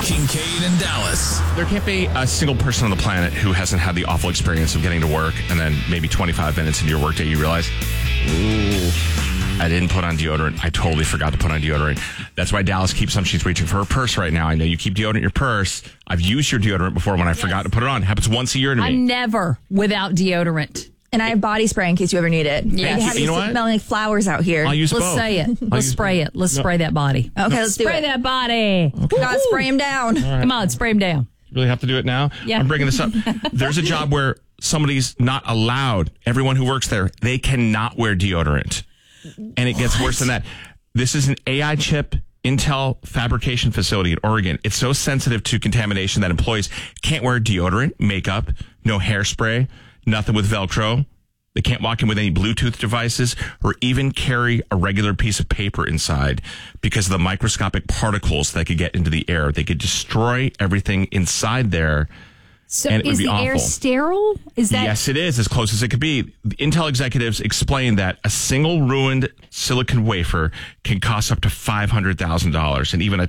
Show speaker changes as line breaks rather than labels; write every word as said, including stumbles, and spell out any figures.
Kincaid and Dallas.
There can't be a single person on the planet who hasn't had the awful experience of getting to work and then maybe twenty-five minutes into your workday you realize, ooh, I didn't put on deodorant. I totally forgot to put on deodorant. That's why Dallas keeps on. She's reaching for her purse right now. I know you keep deodorant in your purse. I've used your deodorant before when I yes. forgot to put it on. It happens once a year to me.
I'm never without deodorant.
And I have body spray in case you ever need it.
Yeah,
you,
you know what?
Smelling like flowers out here.
I'll use
Let's
both.
say it. Let's spray
both.
it. Let's
no.
spray that body.
Okay,
let's,
let's do
spray
it.
that body.
Okay. God, spray him down.
Right.
Come on, spray him down.
Really have to do it now?
Yeah.
I'm bringing this up. There's a job where somebody's not allowed. Everyone who works there, they cannot wear deodorant. And it gets what? worse than that. This is an A I chip Intel fabrication facility in Oregon. It's so sensitive to contamination that employees can't wear deodorant, makeup, no hairspray, nothing with Velcro. They can't walk in with any Bluetooth devices or even carry a regular piece of paper inside because of the microscopic particles that could get into the air. They could destroy everything inside there.
So
and it
is
would be
the
awful.
air sterile? Is that
Yes, it is, as close as it could be. Intel executives explained that a single ruined silicon wafer can cost up to five hundred thousand dollars, and even a